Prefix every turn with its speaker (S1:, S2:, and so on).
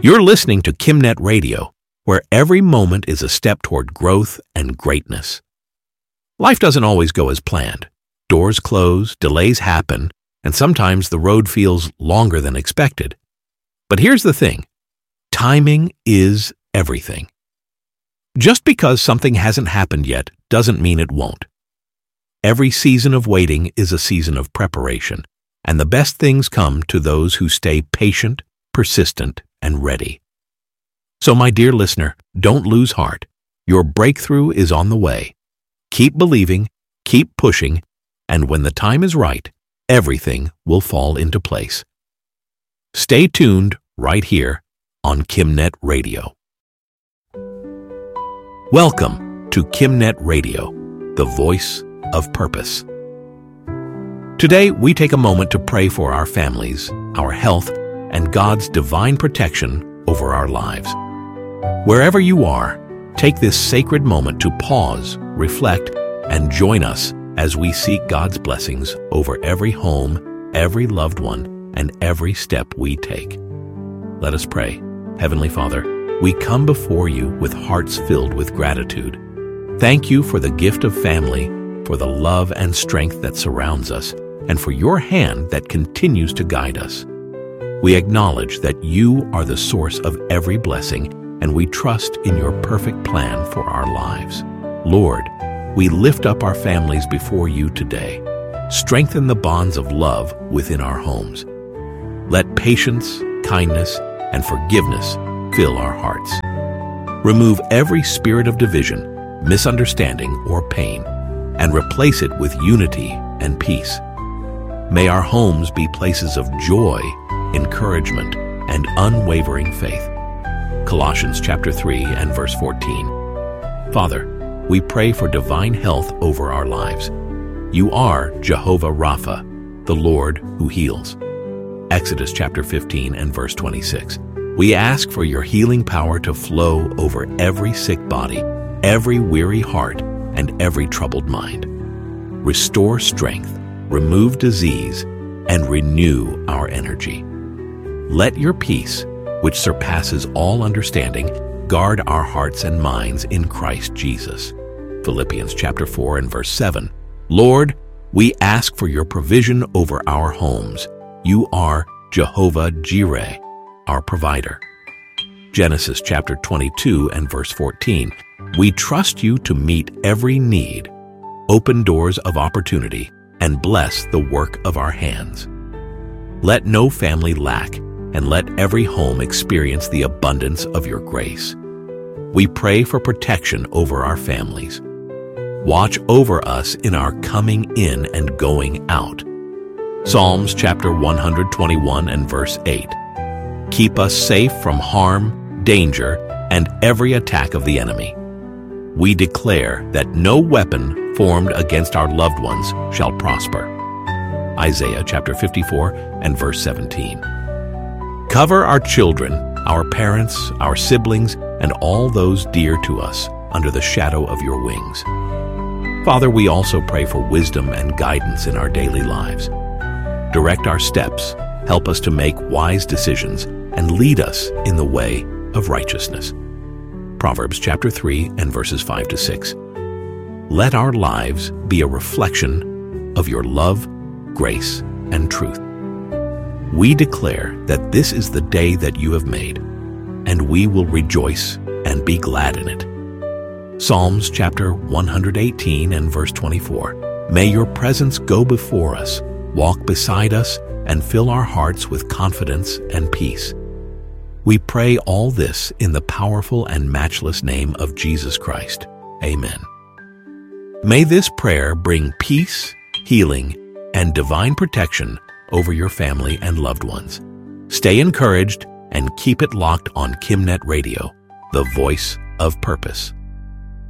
S1: You're listening to KimNet Radio, where every moment is a step toward growth and greatness. Life doesn't always go as planned. Doors close, delays happen, and sometimes the road feels longer than expected. But here's the thing. Timing is everything. Just because something hasn't happened yet doesn't mean it won't. Every season of waiting is a season of preparation, and the best things come to those who stay patient, persistent, and ready. So, my dear listener, don't lose heart. Your breakthrough is on the way. Keep believing, keep pushing, and when the time is right, everything will fall into place. Stay tuned right here on KimNet Radio. Welcome to KimNet Radio, the voice of purpose. Today, we take a moment to pray for our families, our health, and God's divine protection over our lives. Wherever you are, take this sacred moment to pause, reflect, and join us as we seek God's blessings over every home, every loved one, and every step we take. Let us pray. Heavenly Father, we come before you with hearts filled with gratitude. Thank you for the gift of family, for the love and strength that surrounds us, and for your hand that continues to guide us. We acknowledge that you are the source of every blessing, and we trust in your perfect plan for our lives. Lord, we lift up our families before you today. Strengthen the bonds of love within our homes. Let patience, kindness, and forgiveness fill our hearts. Remove every spirit of division, misunderstanding, or pain, and replace it with unity and peace. May our homes be places of joy, encouragement, and unwavering faith. Colossians chapter 3 and verse 14. Father, we pray for divine health over our lives. You are Jehovah Rapha, the Lord who heals. Exodus chapter 15 and verse 26. We ask for your healing power to flow over every sick body, every weary heart, and every troubled mind. Restore strength, remove disease, and renew our energy. Let your peace, which surpasses all understanding, guard our hearts and minds in Christ Jesus. Philippians chapter 4 and verse 7. Lord, we ask for your provision over our homes. You are Jehovah Jireh, our provider. Genesis chapter 22 and verse 14. We trust you to meet every need, open doors of opportunity, and bless the work of our hands. Let no family lack, and let every home experience the abundance of your grace. We pray for protection over our families. Watch over us in our coming in and going out. Psalms chapter 121 and verse 8. Keep us safe from harm, danger, and every attack of the enemy. We declare that no weapon formed against our loved ones shall prosper. Isaiah chapter 54 and verse 17. Cover our children, our parents, our siblings, and all those dear to us under the shadow of your wings. Father, we also pray for wisdom and guidance in our daily lives. Direct our steps, help us to make wise decisions, and lead us in the way of righteousness. Proverbs chapter 3 and verses 5 to 6. Let our lives be a reflection of your love, grace, and truth. We declare that this is the day that you have made, and we will rejoice and be glad in it. Psalms chapter 118 and verse 24. May your presence go before us, walk beside us, and fill our hearts with confidence and peace. We pray all this in the powerful and matchless name of Jesus Christ. Amen. May this prayer bring peace, healing, and divine protection over your family and loved ones. Stay encouraged and keep it locked on KimNet Radio, the voice of purpose.